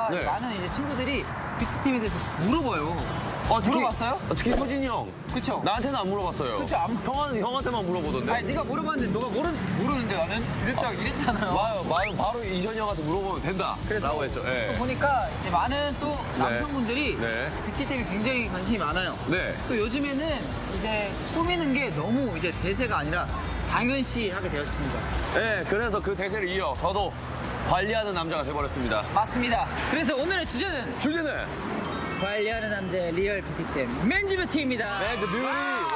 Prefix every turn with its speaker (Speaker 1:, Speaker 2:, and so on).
Speaker 1: 네.
Speaker 2: 많은 이제 친구들이 뷰티템에 대해서 물어봐요. 물어봤어요?
Speaker 1: 특히 효진이 형.
Speaker 2: 그쵸?
Speaker 1: 나한테는 안 물어봤어요.
Speaker 2: 그쵸,
Speaker 1: 형한테만 물어보던데.
Speaker 2: 아니 네가 물어봤는데 너가 모르는데 나는 이랬잖아요.
Speaker 1: 바로 이전이 형한테 물어보면 된다. 라고 했죠.
Speaker 2: 또
Speaker 1: 예.
Speaker 2: 보니까 이제 많은 또 남성분들이
Speaker 1: 네.
Speaker 2: 뷰티템에 굉장히 관심이 많아요.
Speaker 1: 네.
Speaker 2: 또 요즘에는 이제 꾸미는 게 너무 이제 대세가 아니라 당연시 하게 되었습니다.
Speaker 1: 네, 그래서 그 대세를 이어 저도 관리하는 남자가 돼버렸습니다.
Speaker 2: 맞습니다. 그래서 오늘의 주제는
Speaker 1: 주제는
Speaker 2: 관리하는 남자의 리얼 뷰티템 맨즈 뷰티입니다.
Speaker 1: 맨즈 뷰티.